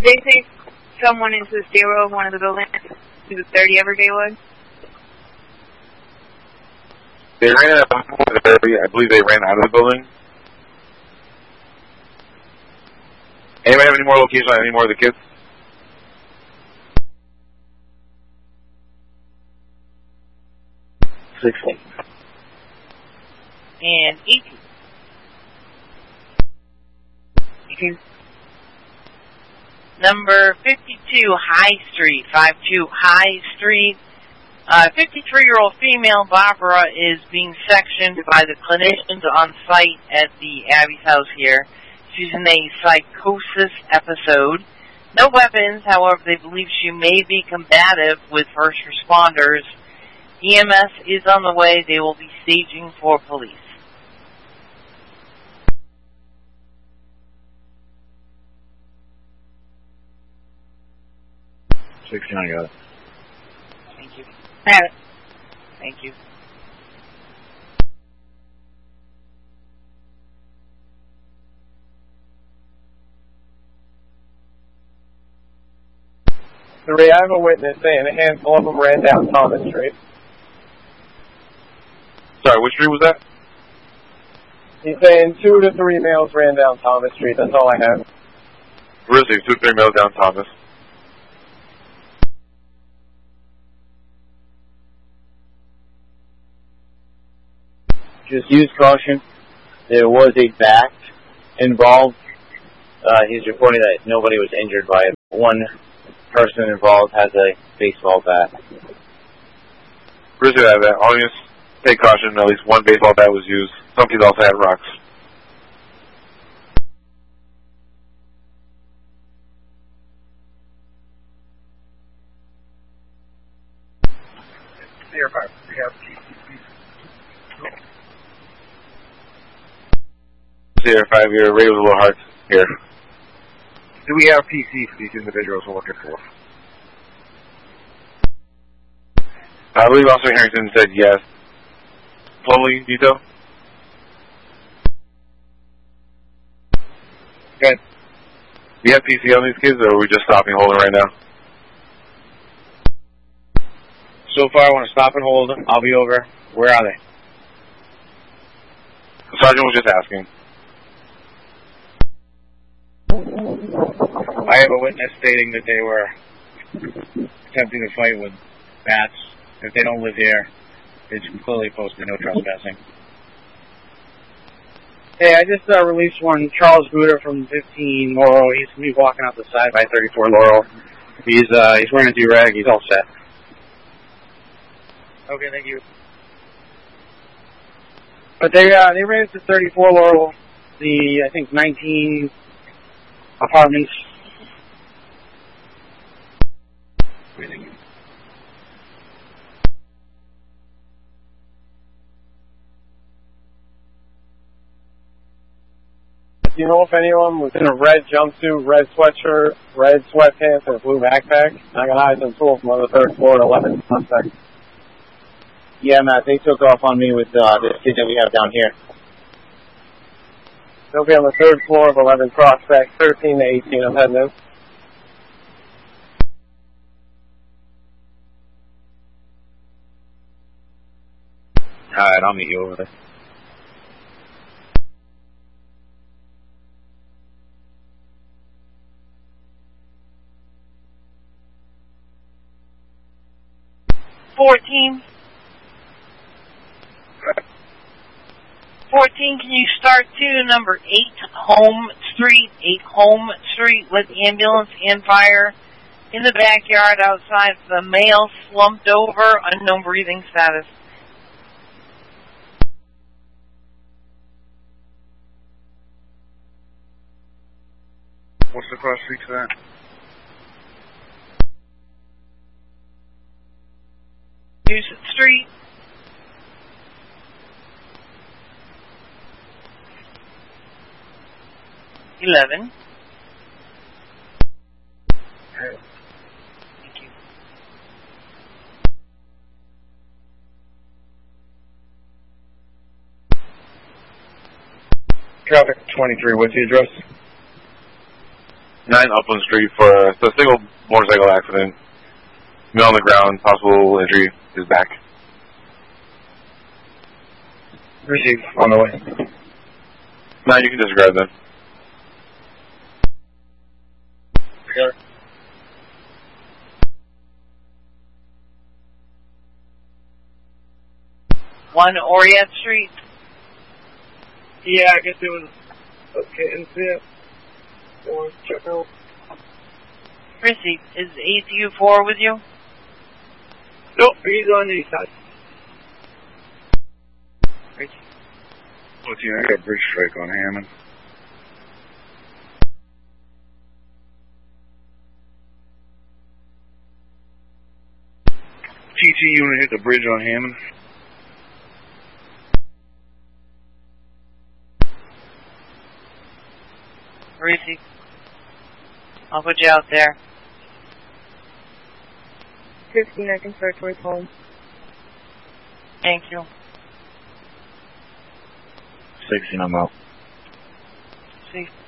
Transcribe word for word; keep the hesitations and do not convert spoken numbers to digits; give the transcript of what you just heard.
they say someone into the stairwell of one of the buildings to the thirty Evergate was? They ran out of the area. I believe they ran out of the building. Anybody have any more locations on any more of the kids? sixteen. And eighteen. eighteen. Number fifty-two High Street, fifty-two High Street. Uh, fifty-three-year-old female Barbara is being sectioned by the clinicians on site at the Abbey's house here. She's in a psychosis episode. No weapons, however, they believe she may be combative with first responders. E M S is on the way. They will be staging for police. sixteen, I got it. Thank you. Have it. Thank you. Three, I have a witness saying a handful of them ran down Thomas Street. Sorry, which street was that? He's saying two to three males ran down Thomas Street. That's all I have. Grizzly, two, three males down Thomas. Just use caution. There was a bat involved. Uh, he's reporting that nobody was injured by it. One person involved has a baseball bat. Grizzly, that bat. Audience, take caution. At least one baseball bat was used. Some kids also had rocks. Zero five. We have P C P. Zero five. Your radio was a little hard here. Do we have P C for these individuals we're looking for? I believe Officer Harrington said yes. Slowly, Dito? Good. Do you have P C on these kids, or are we just stopping holding right now? So far, I want to stop and hold. I'll be over. Where are they? The sergeant was just asking. I have a witness stating that they were attempting to fight with bats. If they don't live here, it's clearly posted no trespassing. Hey, I just uh, released one, Charles Buda from fifteen Laurel. He's going to be walking out the side by thirty-four Laurel. He's uh, he's wearing a do-rag. He's all set. Okay, thank you. But they uh, they ran to thirty-four Laurel, the I think nineteen apartments. Do you know if anyone was in a red jumpsuit, red sweatshirt, red sweatpants, and a blue backpack? I got eyes on two from on the third floor at eleven suspects. Yeah, Matt, they took off on me with uh, this kid that we have down here. They'll be on the third floor of eleven Prospect, thirteen to eighteen. I'm heading in. Alright, I'll meet you over there. Fourteen. Fourteen, can you start to number eight Home Street, eight Home Street with ambulance and fire in the backyard outside. The male slumped over, unknown breathing status. What's the cross street to that? Newson Street. Eleven. Hey. Thank you. Traffic twenty-three, what's the address? nine Upland Street for a, a single motorcycle accident. Male on the ground, possible injury, is back. Received. On the way. Nine, you can disregard that. Sure. One Oriette Street. Yeah, I guess it was okay. And zip. Or check out. Chrissy, is A C U four with you? Nope, he's on the east side. Chrissy. What's here? I got a bridge strike on Hammond. T T unit hit the bridge on Hammond. Chrissy. I'll put you out there. fifteen, I can start towards home. Thank you. sixteen, I'm out. See.